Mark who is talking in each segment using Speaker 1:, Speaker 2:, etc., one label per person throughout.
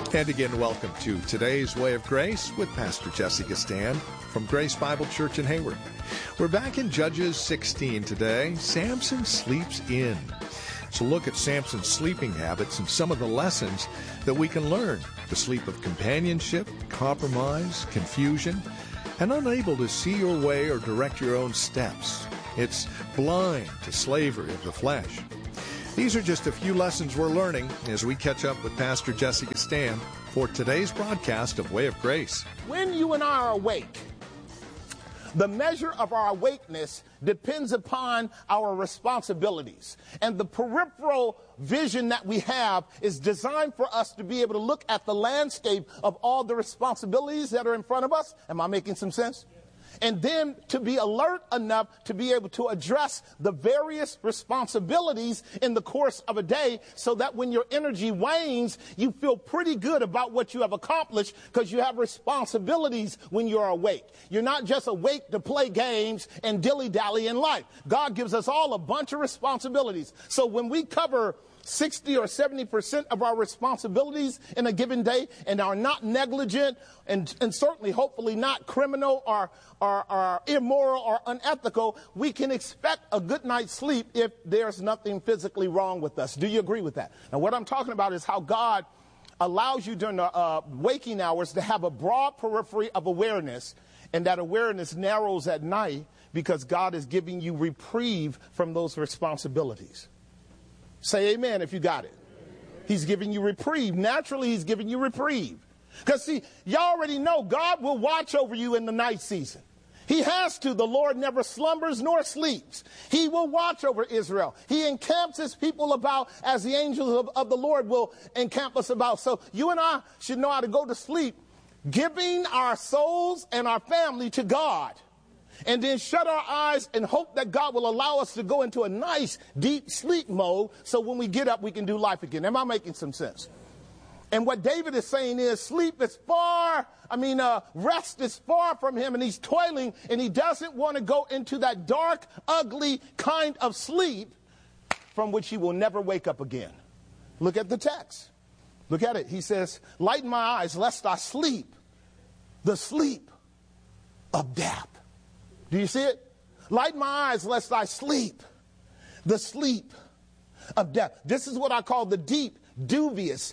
Speaker 1: And again, welcome to today's Way of Grace with Pastor Jesse Gastan from Grace Bible Church in Hayward. We're back in Judges 16 today. Samson sleeps in. So look at Samson's sleeping habits and some of the lessons that we can learn. The sleep of companionship, compromise, confusion, and unable to see your way or direct your own steps. It's blind to slavery of the flesh. These are just a few lessons we're learning as we catch up with Pastor Jesse Gastan for today's broadcast of Way of Grace.
Speaker 2: When you and I are awake, the measure of our awakeness depends upon our responsibilities. And the peripheral vision that we have is designed for us to be able to look at the landscape of all the responsibilities that are in front of us. Am I making some sense? And then to be alert enough to be able to address the various responsibilities in the course of a day so that when your energy wanes, you feel pretty good about what you have accomplished because you have responsibilities when you're awake. You're not just awake to play games and dilly-dally in life. God gives us all a bunch of responsibilities. So when we cover 60 or 70% of our responsibilities in a given day and are not negligent and certainly hopefully not criminal or immoral or unethical, we can expect a good night's sleep if there's nothing physically wrong with us. Do you agree with that? Now, what I'm talking about is how God allows you during the waking hours to have a broad periphery of awareness, and that awareness narrows at night because God is giving you reprieve from those responsibilities. Say amen if you got it. He's giving you reprieve. Naturally, he's giving you reprieve. Because, see, you already know God will watch over you in the night season. He has to. The Lord never slumbers nor sleeps. He will watch over Israel. He encamps his people about as the angels of the Lord will encamp us about. So you and I should know how to go to sleep, giving our souls and our family to God. And then shut our eyes and hope that God will allow us to go into a nice, deep sleep mode so when we get up, we can do life again. Am I making some sense? And what David is saying is rest is far from him, and he's toiling, and he doesn't want to go into that dark, ugly kind of sleep from which he will never wake up again. Look at the text. Look at it. He says, lighten my eyes lest I sleep the sleep of death. Do you see it? Lighten my eyes lest I sleep the sleep of death. This is what I call the deep, dubious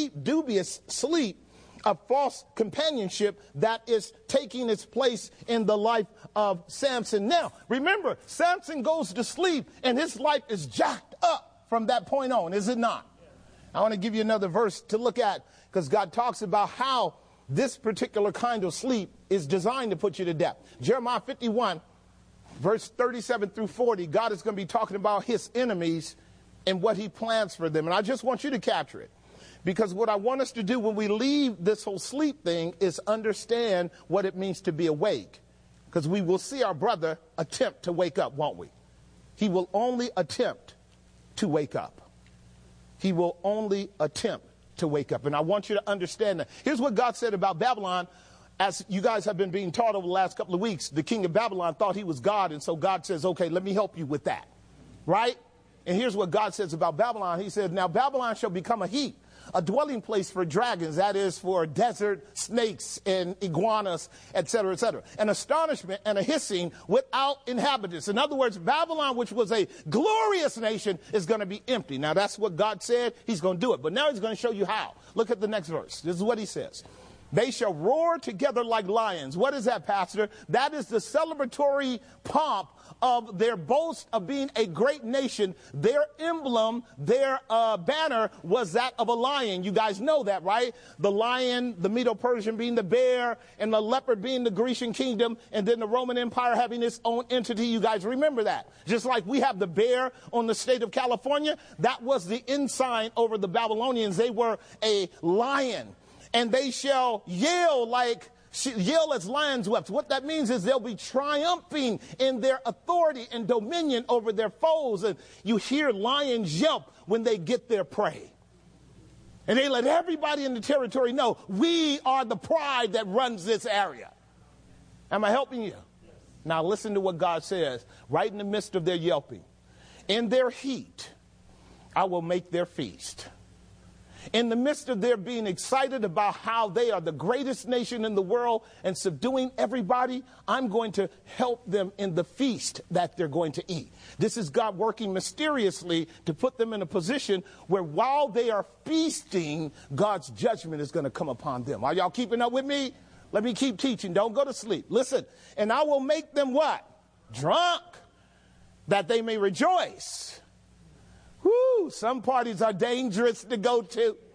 Speaker 2: sleep of false companionship that is taking its place in the life of Samson. Now, remember, Samson goes to sleep and his life is jacked up from that point on, is it not? I want to give you another verse to look at because God talks about how this particular kind of sleep is designed to put you to death. Jeremiah 51, verse 37 through 40, God is going to be talking about his enemies and what he plans for them. And I just want you to capture it. Because what I want us to do when we leave this whole sleep thing is understand what it means to be awake. Because we will see our brother attempt to wake up, won't we? He will only attempt to wake up. He will only attempt to wake up. And I want you to understand that. Here's what God said about Babylon. As you guys have been being taught over the last couple of weeks, the king of Babylon thought he was God. And so God says, okay, let me help you with that. Right? And here's what God says about Babylon. He said, now Babylon shall become a heap, a dwelling place for dragons, that is for desert snakes and iguanas, etc., etc. An astonishment and a hissing without inhabitants. In other words, Babylon, which was a glorious nation, is going to be empty. Now, that's what God said. He's going to do it. But now he's going to show you how. Look at the next verse. This is what he says. They shall roar together like lions. What is that, Pastor? That is the celebratory pomp of their boast of being a great nation. Their emblem, their banner was that of a lion. You guys know that, right? The lion, the Medo-Persian being the bear, and the leopard being the Grecian kingdom, and then the Roman Empire having its own entity. You guys remember that. Just like we have the bear on the state of California, that was the ensign over the Babylonians. They were a lion. And they shall yell as lions' whelps. What that means is they'll be triumphing in their authority and dominion over their foes. And you hear lions yelp when they get their prey. And they let everybody in the territory know, we are the pride that runs this area. Am I helping you? Yes. Now listen to what God says right in the midst of their yelping. In their heat, I will make their feast. In the midst of their being excited about how they are the greatest nation in the world and subduing everybody, I'm going to help them in the feast that they're going to eat. This is God working mysteriously to put them in a position where while they are feasting, God's judgment is going to come upon them. Are y'all keeping up with me? Let me keep teaching. Don't go to sleep. Listen, and I will make them what? Drunk, that they may rejoice. Woo, some parties are dangerous to go to.